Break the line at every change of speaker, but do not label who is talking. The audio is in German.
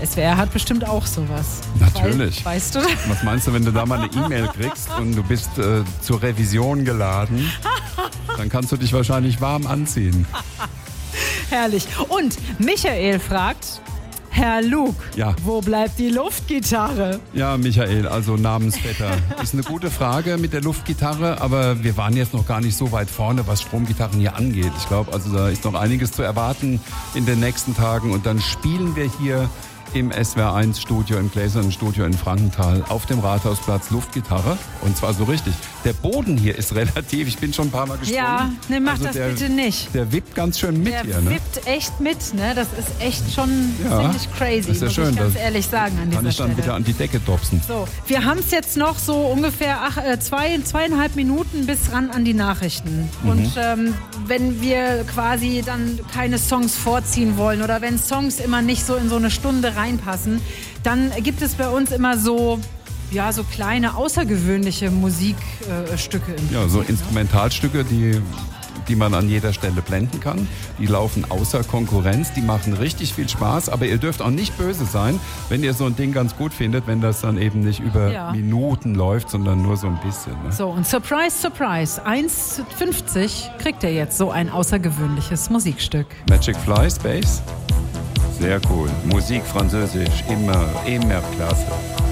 SWR hat bestimmt auch sowas.
Natürlich.
Weißt du?
Was meinst du, wenn du da mal eine E-Mail kriegst und du bist zur Revision geladen, dann kannst du dich wahrscheinlich warm anziehen.
Herrlich. Und Michael fragt, Herr Luke,
Ja.
wo bleibt die Luftgitarre?
Ja, Michael, also Namensvetter. Ist eine gute Frage mit der Luftgitarre, aber wir waren jetzt noch gar nicht so weit vorne, was Stromgitarren hier angeht. Ich glaube, also da ist noch einiges zu erwarten in den nächsten Tagen und dann spielen wir hier im SWR1 Studio, im Gläsernen Studio in Frankenthal auf dem Rathausplatz Luftgitarre und zwar so richtig. Der Boden hier ist relativ, ich bin schon ein paar Mal gesprungen.
Ja, ne, mach
Also
das bitte nicht.
Der wippt ganz schön mit
Der
hier, ne?
wippt echt mit, ne? Das ist echt schon
Ja,
ziemlich crazy,
das ist ja
muss
schön,
ich ganz
das
ehrlich sagen an
Kann
dieser
ich dann
Stelle.
wieder an die Decke dopsen.
So, wir haben es jetzt noch so ungefähr 2,5 Minuten bis ran an die Nachrichten. Und wenn wir quasi dann keine Songs vorziehen wollen oder wenn Songs immer nicht so in so eine Stunde reinpassen, dann gibt es bei uns immer so kleine außergewöhnliche Musikstücke.
Ja, so Instrumentalstücke, die man an jeder Stelle blenden kann. Die laufen außer Konkurrenz, die machen richtig viel Spaß, aber ihr dürft auch nicht böse sein, wenn ihr so ein Ding ganz gut findet, wenn das dann eben nicht über Minuten läuft, sondern nur so ein bisschen. Ne?
So, und surprise, surprise, 1,50 kriegt ihr jetzt so ein außergewöhnliches Musikstück.
Magic Fly Space? Sehr cool. Musik französisch, immer klasse.